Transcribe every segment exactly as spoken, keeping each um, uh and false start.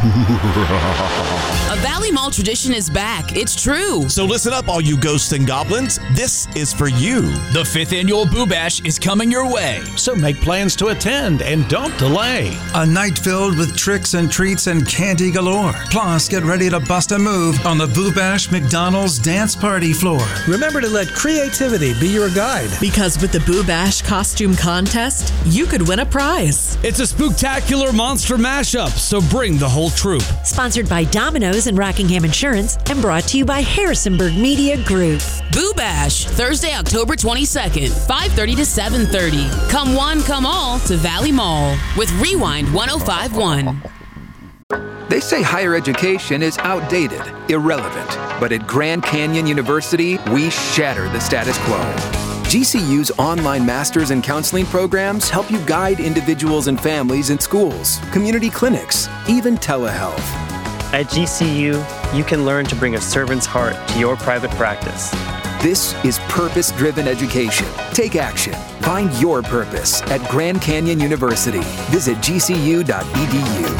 A Valley Mall tradition is back. It's true. So listen up, all you ghosts and goblins. This is for you. The fifth annual Boo Bash is coming your way. So make plans to attend and don't delay. A night filled with tricks and treats and candy galore. Plus, get ready to bust a move on the Boo Bash McDonald's dance party floor. Remember to let creativity be your guide. Because with the Boo Bash costume contest, you could win a prize. It's a spooktacular monster mashup, so bring the whole troop. Sponsored by Domino's and Rockingham Insurance and brought to you by Harrisonburg Media Group. Boo Bash, Thursday, October twenty-second, five thirty to seven thirty. Come one, come all to Valley Mall with Rewind ten fifty-one. They say higher education is outdated, irrelevant. But at Grand Canyon University, we shatter the status quo. G C U's online masters and counseling programs help you guide individuals and families in schools, community clinics, even telehealth. At G C U, you can learn to bring a servant's heart to your private practice. This is purpose-driven education. Take action. Find your purpose at Grand Canyon University. Visit g c u dot e d u.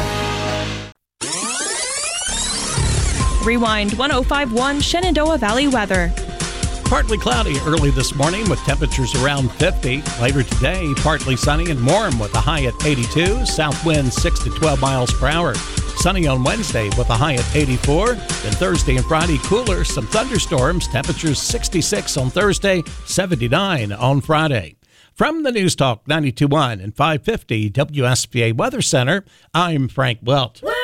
Rewind ten fifty-one Shenandoah Valley weather. Partly cloudy early this morning with temperatures around fifty. Later today, partly sunny and warm with a high at eighty-two. South wind six to twelve miles per hour. Sunny on Wednesday with a high at eighty-four. Then Thursday and Friday cooler, some thunderstorms. Temperatures sixty-six on Thursday, seventy-nine on Friday. From the News Talk ninety-two point one and five fifty W S P A Weather Center, I'm Frank Welch.